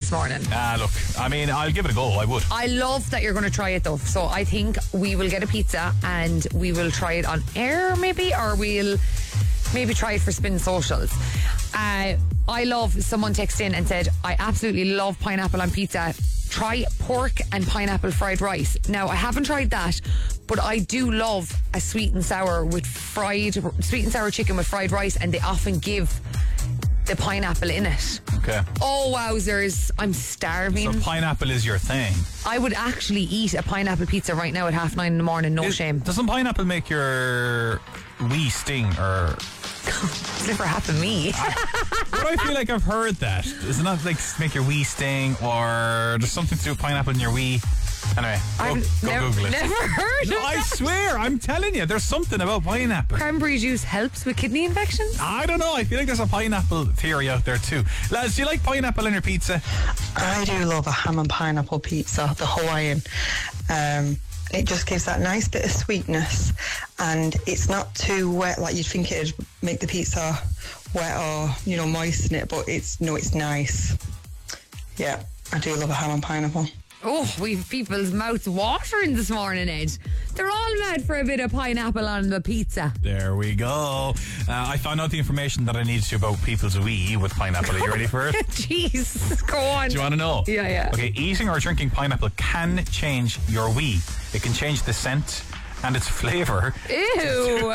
this morning. Look, I mean, I'll give it a go. I would. I love that you're going to try it though. So I think we will get a pizza and we will try it on air maybe, or we'll maybe try it for Spin Socials. I love, someone texted in and said, I absolutely love pineapple on pizza. Try pork and pineapple fried rice. Now, I haven't tried that, but I do love a sweet and sour chicken with fried rice, and they often give the pineapple in it. Okay. Oh, wowzers. I'm starving. So pineapple is your thing. I would actually eat a pineapple pizza right now at 9:30 in the morning, no shame. Doesn't pineapple make your wee sting, or... It's never happened to me. But I feel like I've heard that. Isn't that like make your wee sting, or there's something to do with pineapple in your wee? Anyway, go Google it. Never heard of I swear, I'm telling you, there's something about pineapple. Cranberry juice helps with kidney infections? I don't know. I feel like there's a pineapple theory out there too. Lads, do you like pineapple in your pizza? I do love a ham and pineapple pizza, the Hawaiian. It just gives that nice bit of sweetness, and it's not too wet like you'd think it'd make the pizza wet or, moisten it, but it's nice. Yeah, I do love a ham and pineapple. Oh, we've people's mouths watering this morning, Ed. They're all mad for a bit of pineapple on the pizza. There we go. I found out the information that I needed to about people's wee with pineapple. Are you ready for it? Jeez, go on. Do you want to know? Yeah. Okay, eating or drinking pineapple can change your wee. It can change the scent and its flavour. Ew.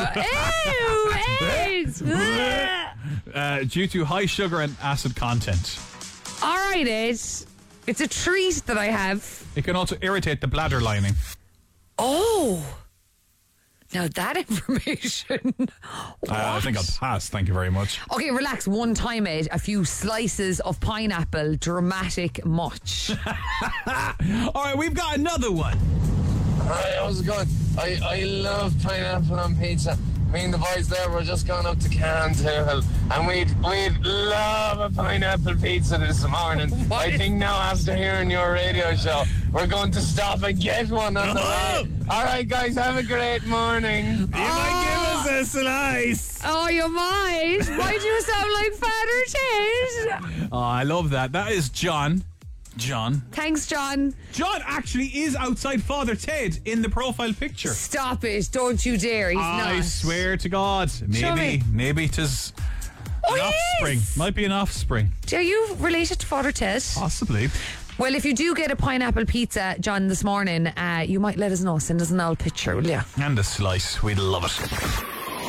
Due to high sugar and acid content. All right, Ed. It's a treat that I have. It can also irritate the bladder lining. Oh. Now that information. I think I'll pass. Thank you very much. Okay, relax. One time, Ed. A few slices of pineapple. Dramatic much. All right, we've got another one. Hi, how's it going? I love pineapple on pizza. Me and the boys there were just going up to Cairns and we'd love a pineapple pizza this morning. I think now after hearing your radio show, we're going to stop and get one on the way. All right, guys, have a great morning. You might give us a slice. Oh, you might. Why do you sound like Father Ted? Oh, I love that. That is John. Thanks, John. John actually is outside Father Ted in the profile picture. Stop it. Don't you dare. He's not. I swear to God. Maybe it is an offspring. Yes. Might be an offspring. Are you related to Father Ted? Possibly. Well, if you do get a pineapple pizza, John, this morning, you might let us know. Send us an old picture, will you? And a slice. We'd love it.